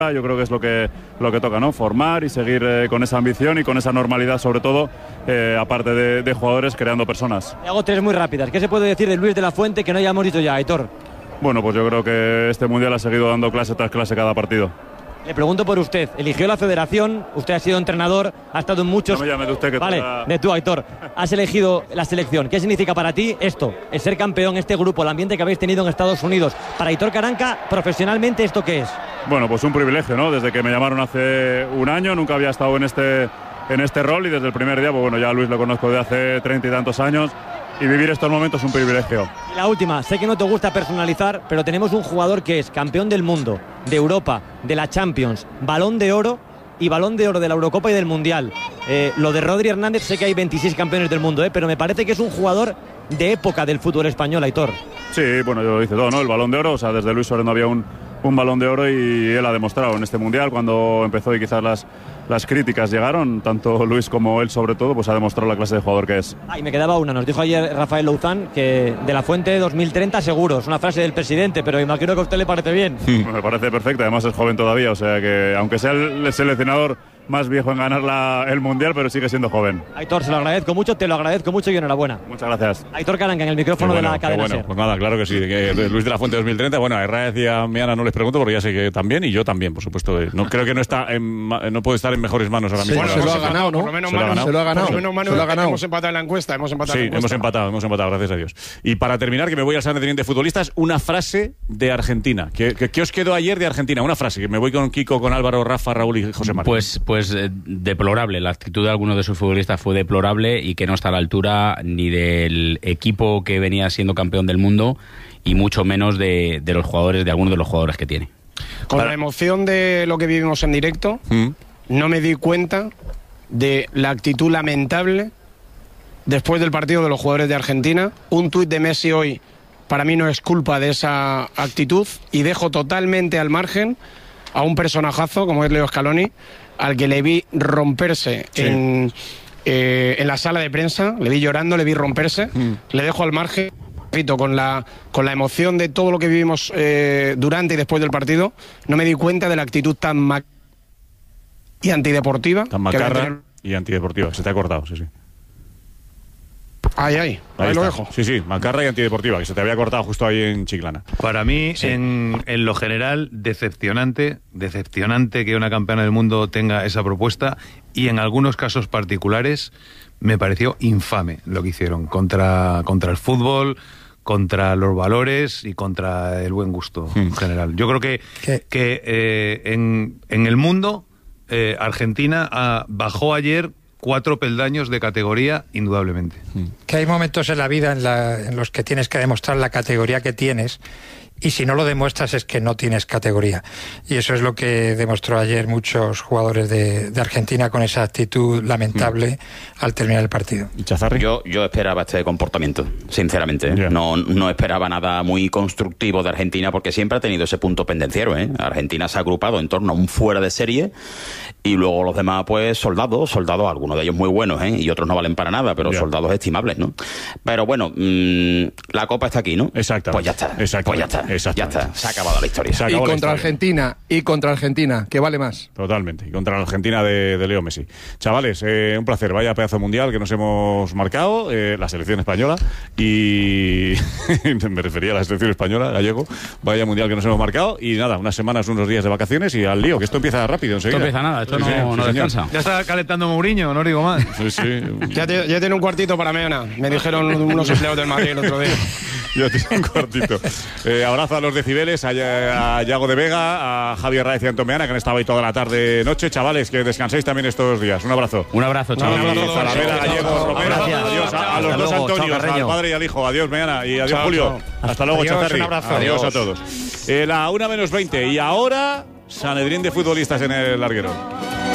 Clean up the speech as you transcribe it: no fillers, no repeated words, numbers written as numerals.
Yo creo que es lo que toca, ¿no? Formar y seguir con esa ambición y con esa normalidad, sobre todo, aparte de jugadores, creando personas. Le hago tres muy rápidas. ¿Qué se puede decir de Luis de la Fuente que no hayamos dicho ya, Aitor? Bueno, pues yo creo que este Mundial ha seguido dando clase tras clase cada partido. Le pregunto por usted. Eligió la federación, usted ha sido entrenador, ha estado en muchos... No me llame de usted, que vale, de tú, Aitor. Has elegido la selección. ¿Qué significa para ti esto? El ser campeón, este grupo, el ambiente que habéis tenido en Estados Unidos. Para Aitor Karanka, profesionalmente, ¿esto qué es? Bueno, pues un privilegio, ¿no? Desde que me llamaron hace un año, nunca había estado en este rol, y desde el primer día, pues bueno, ya a Luis lo conozco de hace 30 y tantos años, y vivir estos momentos es un privilegio. Y la última, sé que no te gusta personalizar, pero tenemos un jugador que es campeón del mundo, de Europa, de la Champions, Balón de Oro y Balón de Oro de la Eurocopa y del Mundial. Lo de Rodri Hernández, sé que hay 26 campeones del mundo, pero me parece que es un jugador de época del fútbol español, Aitor. Sí, bueno, yo lo hice todo, ¿no? El Balón de Oro, o sea, desde Luis Suárez no había un Balón de Oro, y él ha demostrado en este Mundial, cuando empezó y quizás las críticas llegaron, tanto Luis como él sobre todo, pues ha demostrado la clase de jugador que es. Y me quedaba una, nos dijo ayer Rafael Louzán que de la Fuente 2030 seguro, es una frase del presidente, pero imagino que a usted le parece bien. Me parece perfecta, además es joven todavía, o sea que aunque sea el seleccionador más viejo en ganar el Mundial, pero sigue siendo joven. Aitor, se lo agradezco mucho, te lo agradezco mucho y enhorabuena. Muchas gracias. Aitor Karanka en el micrófono de la cadena SER. Pues nada, claro que sí, que Luis de la Fuente 2030, bueno, a Herrera y a Meana no les pregunto porque ya sé que también, y yo también, por supuesto. No creo que no puede estar en mejores manos ahora mismo. Bueno, se lo ha ganado, ¿no? Se lo ha ganado. Por lo menos, Se lo ha ganado. hemos empatado en la encuesta. Sí, hemos empatado, gracias a Dios. Y para terminar, que me voy al Sanedrín de futbolistas, una frase de Argentina. ¿Qué os quedó ayer de Argentina? Una frase, que me voy con Kiko, con Álvaro, Rafa, Raúl y José María. Pues deplorable. La actitud de algunos de sus futbolistas fue deplorable y que no está a la altura ni del equipo que venía siendo campeón del mundo y mucho menos de los jugadores, de algunos de los jugadores que tiene. Con la emoción de lo que vivimos en directo, no me di cuenta de la actitud lamentable después del partido de los jugadores de Argentina. Un tuit de Messi hoy para mí no es culpa de esa actitud, y dejo totalmente al margen a un personajazo como es Leo Scaloni, al que le vi romperse en la sala de prensa, le vi llorando, le vi romperse. Le dejo al margen, repito, con la emoción de todo lo que vivimos durante y después del partido. No me di cuenta de la actitud tan y antideportiva. Tan macarra y antideportiva. Se te ha cortado, sí. Ahí lo dejo. Sí, macarra y antideportiva, que se te había cortado justo ahí en Chiclana. Para mí, sí. en lo general, decepcionante que una campeona del mundo tenga esa propuesta, y en algunos casos particulares me pareció infame lo que hicieron contra el fútbol, contra los valores y contra el buen gusto en general. Yo creo que en el mundo Argentina bajó ayer 4 peldaños de categoría, indudablemente. Que hay momentos en la vida en los que tienes que demostrar la categoría que tienes, y si no lo demuestras es que no tienes categoría. Y eso es lo que demostró ayer muchos jugadores de Argentina con esa actitud lamentable al terminar el partido. Yo esperaba este comportamiento, sinceramente. Yeah. No esperaba nada muy constructivo de Argentina, porque siempre ha tenido ese punto pendenciero. Argentina se ha agrupado en torno a un fuera de serie, y luego los demás, pues, soldados, algunos de ellos muy buenos, y otros no valen para nada, pero soldados estimables, ¿no? Pero bueno, la Copa está aquí, ¿no? Exacto. Pues ya está. Ya está, se ha acabado la historia. Y contra Argentina, que vale más. Totalmente, y contra la Argentina de Leo Messi. Chavales, un placer, vaya pedazo mundial que nos hemos marcado, la selección española, y me refería a la selección española, gallego, vaya mundial que nos hemos marcado, y nada, unas semanas, unos días de vacaciones, y al lío, que esto empieza rápido enseguida. Esto empieza nada, esto no descansa. Ya está calentando Mourinho, no digo más. Sí. Ya tiene un cuartito para Meana, me dijeron unos empleados del Madrid el otro día. Ya tiene un cuartito. Abrazo a los decibeles, a Yago de Vega, a Javier Raez y a Antón Meana, que han estado ahí toda la tarde noche. Chavales, que descanséis también estos días. Un abrazo. Un abrazo, chavales. Talavera, Gallego, Romero. Adiós a los dos Antonios, al padre y al hijo. Adiós, Meana, y adiós, Julio. Hasta luego, Chazarri. Adiós a todos. La 1:20, y ahora Sanedrín de futbolistas en el larguero.